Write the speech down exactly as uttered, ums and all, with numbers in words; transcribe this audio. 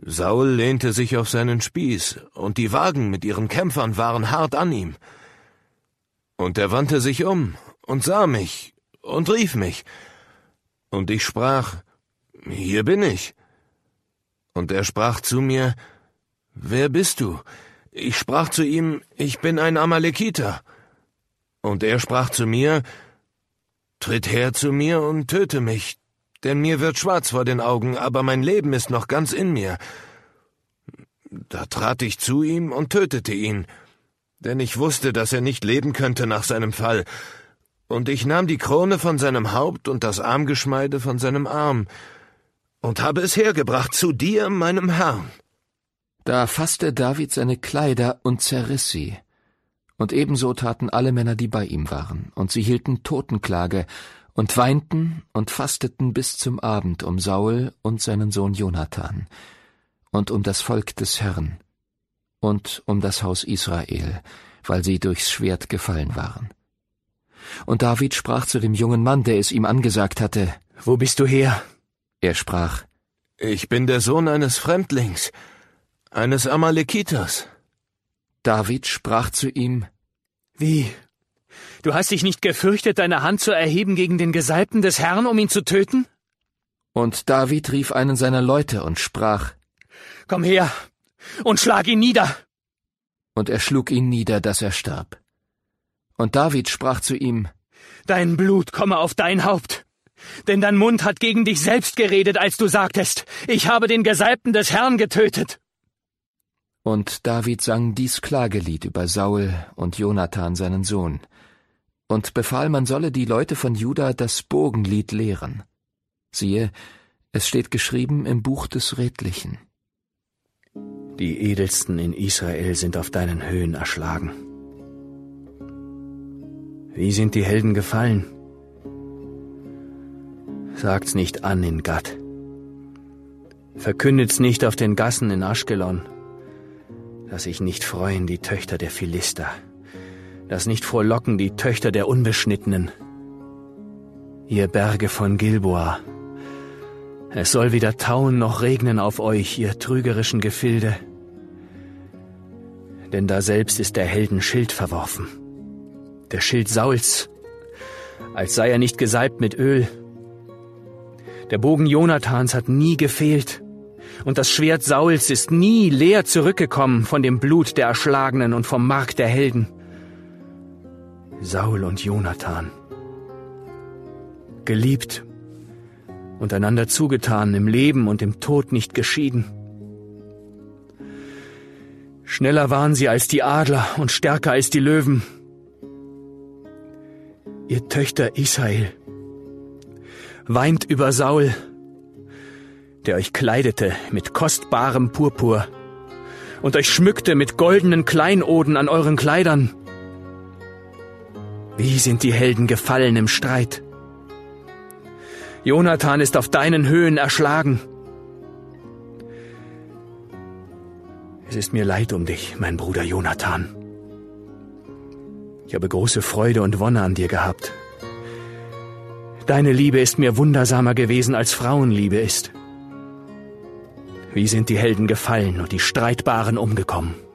Saul lehnte sich auf seinen Spieß, und die Wagen mit ihren Kämpfern waren hart an ihm. Und er wandte sich um und sah mich und rief mich. Und ich sprach, »Hier bin ich.« Und er sprach zu mir, »Wer bist du?« Ich sprach zu ihm, »Ich bin ein Amalekiter.« Und er sprach zu mir, »Tritt her zu mir und töte mich, denn mir wird schwarz vor den Augen, aber mein Leben ist noch ganz in mir.« Da trat ich zu ihm und tötete ihn, denn ich wusste, dass er nicht leben könnte nach seinem Fall. Und ich nahm die Krone von seinem Haupt und das Armgeschmeide von seinem Arm und habe es hergebracht zu dir, meinem Herrn. Da fasste David seine Kleider und zerriss sie. Und ebenso taten alle Männer, die bei ihm waren, und sie hielten Totenklage und weinten und fasteten bis zum Abend um Saul und seinen Sohn Jonathan und um das Volk des Herrn und um das Haus Israel, weil sie durchs Schwert gefallen waren. Und David sprach zu dem jungen Mann, der es ihm angesagt hatte, »Wo bist du her?« Er sprach, »Ich bin der Sohn eines Fremdlings, eines Amalekiters.« David sprach zu ihm, »Wie? Du hast dich nicht gefürchtet, deine Hand zu erheben gegen den Gesalbten des Herrn, um ihn zu töten?« Und David rief einen seiner Leute und sprach, »Komm her und schlag ihn nieder!« Und er schlug ihn nieder, dass er starb. Und David sprach zu ihm, »Dein Blut komme auf dein Haupt, denn dein Mund hat gegen dich selbst geredet, als du sagtest, ich habe den Gesalbten des Herrn getötet.« Und David sang dies Klagelied über Saul und Jonathan seinen Sohn und befahl, man solle die Leute von Juda das Bogenlied lehren. Siehe, es steht geschrieben im Buch des Redlichen. Die Edelsten in Israel sind auf deinen Höhen erschlagen. Wie sind die Helden gefallen? Sagt's nicht an in Gad. Verkündet's nicht auf den Gassen in Aschkelon, dass sich nicht freuen die Töchter der Philister, dass nicht frohlocken die Töchter der Unbeschnittenen. Ihr Berge von Gilboa, es soll weder tauen noch regnen auf euch, ihr trügerischen Gefilde, denn da selbst ist der Helden Schild verworfen, der Schild Sauls, als sei er nicht gesalbt mit Öl. Der Bogen Jonathans hat nie gefehlt, und das Schwert Sauls ist nie leer zurückgekommen von dem Blut der Erschlagenen und vom Mark der Helden. Saul und Jonathan, geliebt und einander zugetan, im Leben und im Tod nicht geschieden. Schneller waren sie als die Adler und stärker als die Löwen. Ihr Töchter Israel, weint über Saul, der euch kleidete mit kostbarem Purpur und euch schmückte mit goldenen Kleinoden an euren Kleidern. Wie sind die Helden gefallen im Streit? Jonathan ist auf deinen Höhen erschlagen. Es ist mir leid um dich, mein Bruder Jonathan. Ich habe große Freude und Wonne an dir gehabt. Deine Liebe ist mir wundersamer gewesen, als Frauenliebe ist. Wie sind die Helden gefallen und die Streitbaren umgekommen?